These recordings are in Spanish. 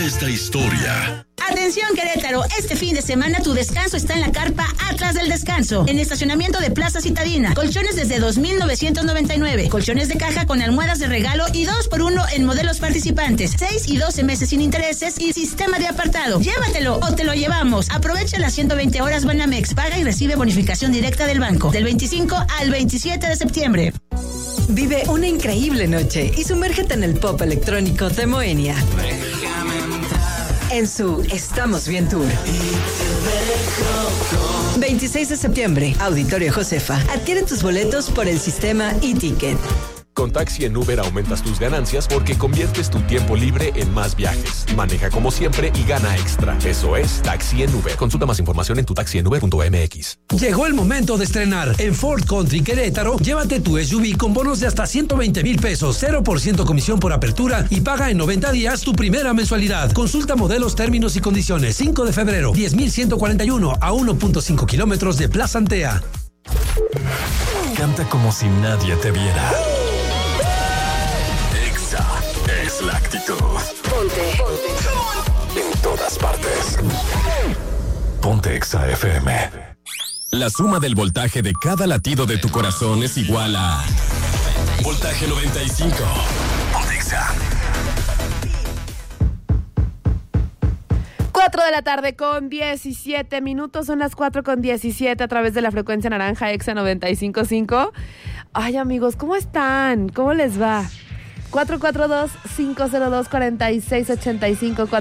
esta historia. Atención Querétaro, este fin de semana tu descanso está en la carpa Atlas del Descanso, en estacionamiento de Plaza Citadina. Colchones desde 2,999, colchones de caja con almohadas de regalo y 2x1 en modelos participantes, 6 y 12 meses sin intereses y sistema de apartado. Llévatelo o te lo llevamos. Aprovecha las 120 horas Banamex, paga y recibe bonificación directa del banco, del 25 al 27 de septiembre. Vive una increíble noche y sumérgete en el pop electrónico de Moenia. En su Estamos Bien Tour. 26 de septiembre, Auditorio Josefa. Adquiere tus boletos por el sistema e-ticket. Con Taxi en Uber aumentas tus ganancias porque conviertes tu tiempo libre en más viajes. Maneja como siempre y gana extra. Eso es Taxi en Uber. Consulta más información en tutaxienuber.mx. Llegó el momento de estrenar. En Ford Country Querétaro, llévate tu SUV con bonos de hasta 120,000 pesos, 0% comisión por apertura y paga en 90 días tu primera mensualidad. Consulta modelos, términos y condiciones. 5 de febrero, 10,141 a 1.5 kilómetros de Plaza Antea. Canta como si nadie te viera. Es la actitud. Ponte. En todas partes. Ponte Exa FM. La suma del voltaje de cada latido de tu corazón es igual a voltaje 95. Ponte Exa. 4 de la tarde con 17 minutos, son las 4 con 17 a través de la frecuencia naranja Exa 95.5. Ay, amigos, ¿cómo están? ¿Cómo les va? 442-502-4685,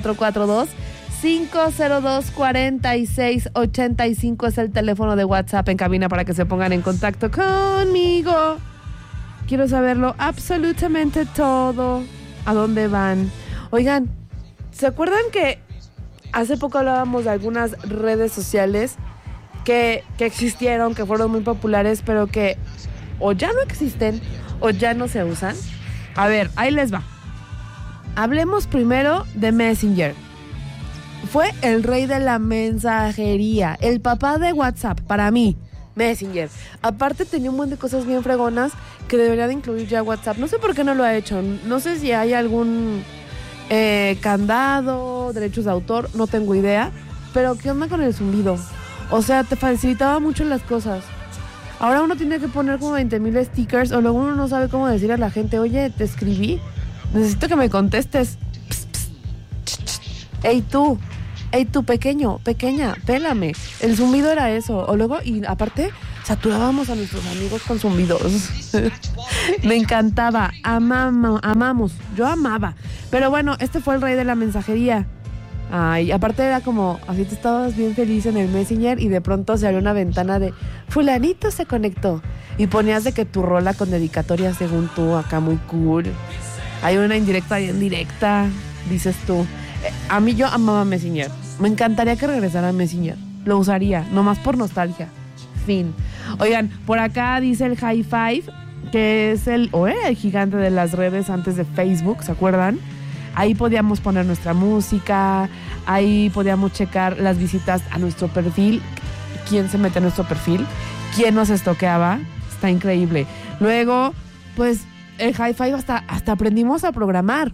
442-502-4685 es el teléfono de WhatsApp en cabina para que se pongan en contacto conmigo. Quiero saberlo absolutamente todo. ¿A dónde van? Oigan, ¿se acuerdan que hace poco hablábamos de algunas redes sociales que existieron, que fueron muy populares, pero que o ya no existen o ya no se usan? A ver, ahí les va. Hablemos primero de Messenger. Fue el rey de la mensajería, el papá de WhatsApp, para mí, Messenger. Aparte tenía un montón de cosas bien fregonas que debería de incluir ya WhatsApp. No sé por qué no lo ha hecho. No sé si hay algún candado, derechos de autor, no tengo idea. Pero ¿qué onda con el zumbido? O sea, te facilitaba mucho las cosas. Ahora uno tiene que poner como 20,000 stickers o luego uno no sabe cómo decir a la gente, oye, te escribí, necesito que me contestes. Psst, psst, ch, ch. Ey tú, pequeño, pequeña, pélame. El zumbido era eso. O luego, y aparte, saturábamos a nuestros amigos con zumbidos. Me encantaba, amamos, yo amaba. Pero bueno, este fue el rey de la mensajería. Ay, aparte era como, así te estabas bien feliz en el Messenger y de pronto se abrió una ventana de fulanito se conectó y ponías de que tu rola con dedicatoria según tú, acá muy cool. Hay una indirecta bien directa, dices tú. A mí yo amaba Messenger. Me encantaría que regresara a Messenger. Lo usaría, nomás por nostalgia. Fin. Oigan, por acá dice el High Five, que es el gigante de las redes antes de Facebook, ¿se acuerdan? Ahí podíamos poner nuestra música, ahí podíamos checar las visitas a nuestro perfil, quién se mete a nuestro perfil, quién nos estoqueaba, está increíble. Luego, pues, el High Five hasta aprendimos a programar,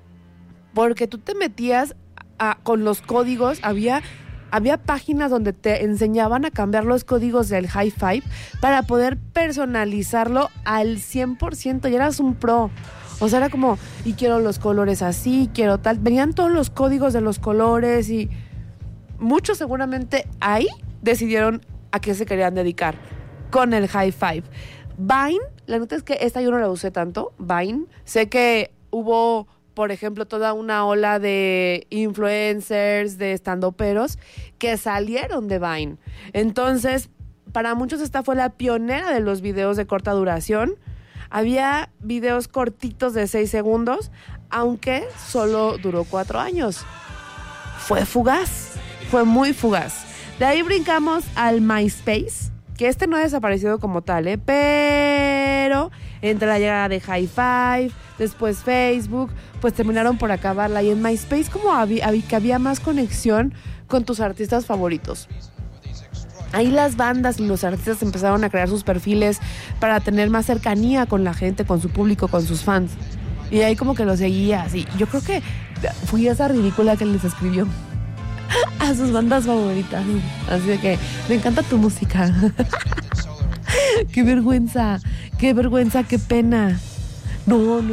porque tú te metías con los códigos, había páginas donde te enseñaban a cambiar los códigos del High Five para poder personalizarlo al 100%, y eras un pro. O sea, era como, y quiero los colores así, quiero tal. Venían todos los códigos de los colores y muchos seguramente ahí decidieron a qué se querían dedicar con el High Five. Vine, la nota es que esta yo no la usé tanto, Vine. Sé que hubo, por ejemplo, toda una ola de influencers, de estandoperos que salieron de Vine. Entonces, para muchos esta fue la pionera de los videos de corta duración. Había videos cortitos de 6 segundos, aunque solo duró 4 años. Fue fugaz, fue muy fugaz. De ahí brincamos al MySpace, que este no ha desaparecido como tal, pero entre la llegada de High Five, después Facebook, pues terminaron por acabarla. Y en MySpace como había más conexión con tus artistas favoritos. Ahí las bandas y los artistas empezaron a crear sus perfiles para tener más cercanía con la gente, con su público, con sus fans. Y ahí como que lo seguías. Y yo creo que fui esa ridícula que les escribió a sus bandas favoritas. Así de que me encanta tu música. Qué vergüenza, qué pena. No.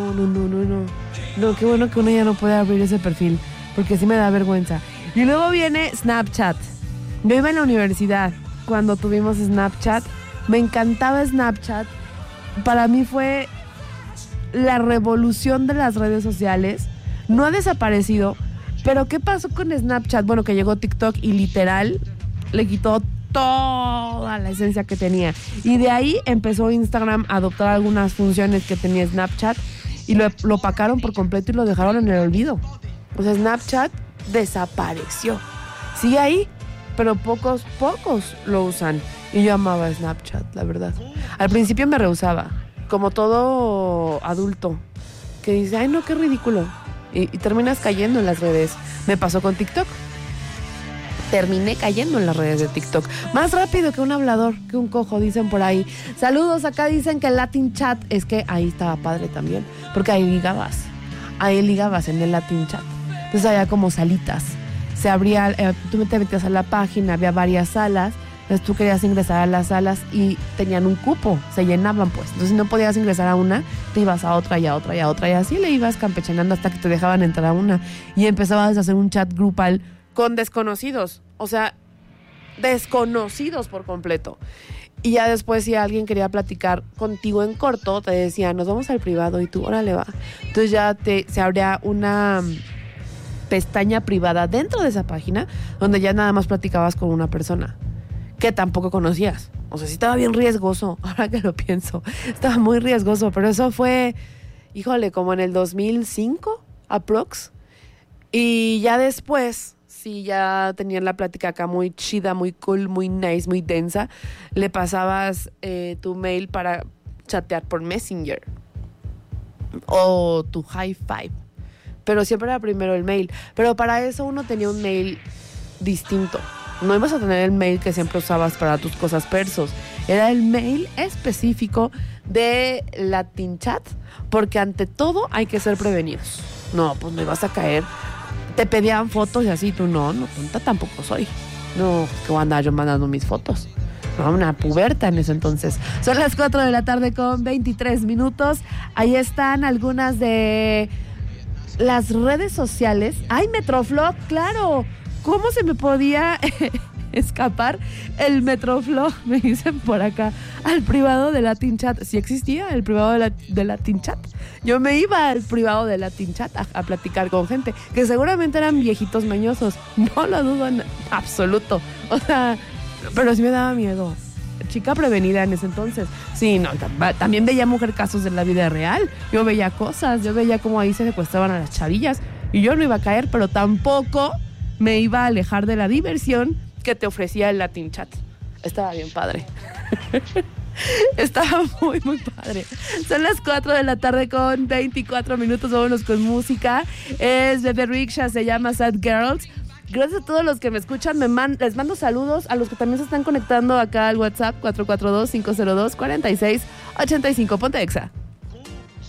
No, qué bueno que uno ya no puede abrir ese perfil, porque sí me da vergüenza. Y luego viene Snapchat. Yo iba en la universidad cuando tuvimos Snapchat. Me encantaba Snapchat. Para mí fue la revolución de las redes sociales. No ha desaparecido. Pero ¿qué pasó con Snapchat? Bueno, que llegó TikTok y literal le quitó toda la esencia que tenía. Y de ahí empezó Instagram a adoptar algunas funciones que tenía Snapchat y lo opacaron por completo y lo dejaron en el olvido. O sea, Snapchat desapareció. Sigue ahí, pero pocos lo usan. Y yo amaba Snapchat, la verdad. Al principio me rehusaba, como todo adulto, que dice, ay no, qué ridículo. Y terminas cayendo en las redes. Me pasó con TikTok. Terminé cayendo en las redes de TikTok. Más rápido que un hablador, que un cojo, dicen por ahí. Saludos, acá dicen que el Latin Chat, es que ahí estaba padre también, porque ahí ligabas en el Latin Chat. Entonces había como salitas. Se abría, tú te metías a la página, había varias salas. Entonces tú querías ingresar a las salas y tenían un cupo, se llenaban pues. Entonces si no podías ingresar a una, te ibas a otra y a otra y a otra. Y así le ibas campechanando hasta que te dejaban entrar a una. Y empezabas a hacer un chat grupal con desconocidos, o sea, desconocidos por completo. Y ya después, si alguien quería platicar contigo en corto, te decía, nos vamos al privado, y tú, órale, va. Entonces ya se abría una pestaña privada dentro de esa página, donde ya nada más platicabas con una persona que tampoco conocías. O sea, sí estaba bien riesgoso, ahora que lo pienso. Estaba muy riesgoso, pero eso fue, híjole, como en el 2005, aprox. Y ya después, sí, ya tenían la plática acá muy chida, muy cool, muy nice, muy densa. Le pasabas tu mail para chatear por Messenger o tu high five. Pero siempre era primero el mail. Pero para eso uno tenía un mail distinto. No ibas a tener el mail que siempre usabas para tus cosas persos. Era el mail específico de Latin Chat, porque ante todo hay que ser prevenidos. No, pues me vas a caer. Te pedían fotos y así, tú no, tonta tampoco soy. No, que voy a andar yo mandando mis fotos. No, una puberta en eso entonces. Son las 4 de la tarde con 23 minutos. Ahí están algunas de las redes sociales. ¡Ay, Metroflog! ¡Claro! ¿Cómo se me podía escapar el Metroflog? Me dicen por acá. Al privado de Latin Chat. ¿Sí existía el privado de Latin Chat? Yo me iba al privado de Latin Chat a platicar con gente que seguramente eran viejitos mañosos. No lo dudo en absoluto. O sea, pero sí me daba miedo. Chica prevenida en ese entonces. Sí, no, también veía mujer casos de la vida real. Yo veía cosas, yo veía cómo ahí se secuestraban a las chavillas. Y yo no iba a caer, pero tampoco me iba a alejar de la diversión que te ofrecía el Latin Chat. Estaba bien padre. Estaba muy, muy padre. Son las 4 de la tarde con 24 minutos. Vámonos con música. Es Bebe Rexha, se llama Sad Girls. Gracias a todos los que me escuchan. Les mando saludos a los que también se están conectando acá al WhatsApp 442-502-4685. Ponte Exa.